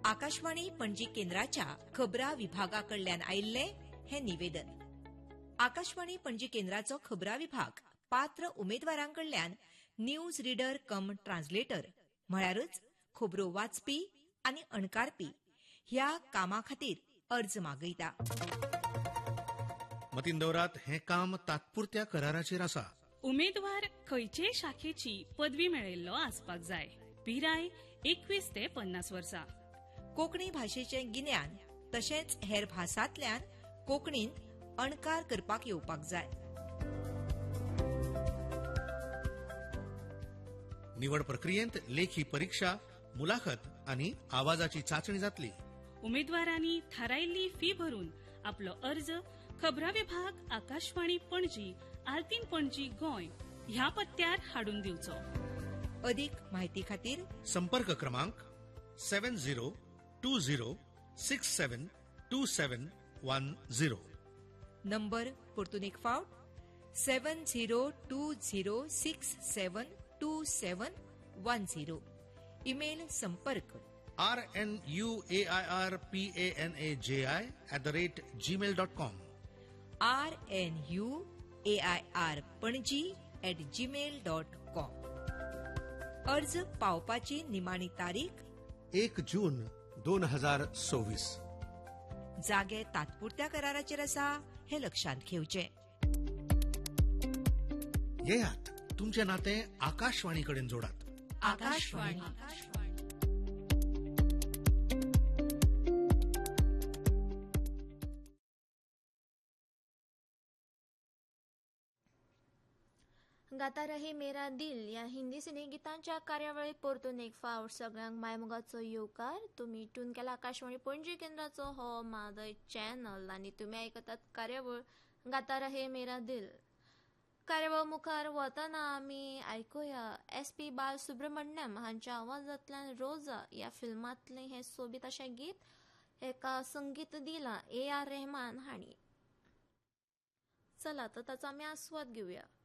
आकाशवाणी पणजी केंद्राच्या खबरां विभागाकडल्यान आयिल्ले हे निवेदन. आकाशवाणी पणजी केंद्राचो खबरां विभाग पात्र उमेदवारांकडल्यान न्यूज रीडर कम ट्रान्सलेटर म्हळ्यारच खबरो वाचपी आनी अणकारपी ह्या कामा खातीर अर्ज मागयता. मतीन दवरात, हें काम तात्पुरत्या कराराचेर आसा. उमेदवार खंयचेय शाखेची पदवी मेळयल्लो आसपाक जाय. पिराय 21 ते 50 वर्सां. कोंकणी भाशेचें गिन्यान तशेंच हेर भासांतल्यान कोंकणींत अणकार करपाक येवपाक जाय. निवड प्रक्रियेंत लेखी परीक्षा, मुलाखत आनी आवाजाची चांचणी जातली. उमेदवारांनी थारायिल्ली फी भरून आपलो अर्ज खबरां विभाग, आकाशवाणी पणजी, आल्तीन पणजी, गोंय ह्या पत्त्यार हाडून दिवचो. अदीक म्हायती खातीर संपर्क क्रमांक 7020672710. नंबर परतून एक फावट 7020672710. इमेल संपर्क rnuairpanaji@gmail.com. rnuairpanji@gmail.com. अर्ज पावपाची निमाणी तारीख 1 जून 2026. जागे तात्पुरत्या कराराचेर आसा हे लक्षांत घेवचें. येयात, तुमचे नातें आकाशवाणी कडेन जोडात. आकाशवाणी. गाता रहे मेरा दिल या हिंदी सिनेगीतांच्या कार्यावळीत परतून एक फावट सगळ्यांक मायमोगाचो येवकार. तुम्ही ट्यून केला आकाशवाणी पणजी केंद्राचो हो मादय चॅनल आनी तुम्ही आयकतात कार्यावळ गाता रहे मेरा दिल. कार्यावळ मुखार वतना आमी आयकुया SP बालसुब्रमण्यम हांच्या आवाजांतल्यान रोजा या फिल्मांतलें हें सोबीत अशें गीत. हेका संगीत दिलां AR रहमान हांणी. चला तर ताचो आमी आस्वाद घेवया.